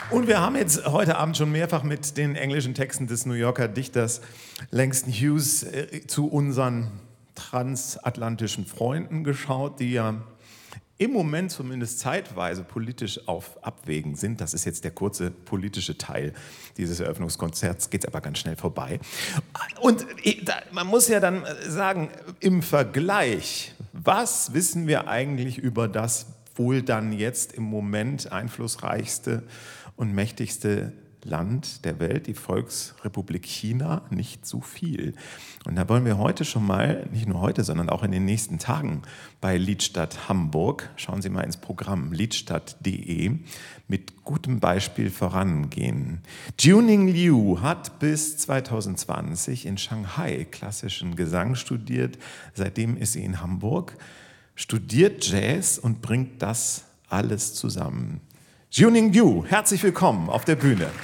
Und wir haben jetzt heute Abend schon mehrfach mit den englischen Texten des New Yorker Dichters Langston Hughes zu unseren transatlantischen Freunden geschaut, die ja im Moment zumindest zeitweise politisch auf Abwägen sind. Das ist jetzt der kurze politische Teil dieses Eröffnungskonzerts, geht aber ganz schnell vorbei. Und man muss ja dann sagen, im Vergleich, was wissen wir eigentlich über das wohl dann jetzt im Moment einflussreichste und mächtigste Land der Welt, die Volksrepublik China? Nicht so viel. Und da wollen wir heute schon mal, nicht nur heute, sondern auch in den nächsten Tagen bei Liedstadt Hamburg, schauen Sie mal ins Programm liedstadt.de, mit gutem Beispiel vorangehen. Juning Liu hat bis 2020 in Shanghai klassischen Gesang studiert. Seitdem ist sie in Hamburg, studiert Jazz und bringt das alles zusammen. Juning Liu, herzlich willkommen auf der Bühne.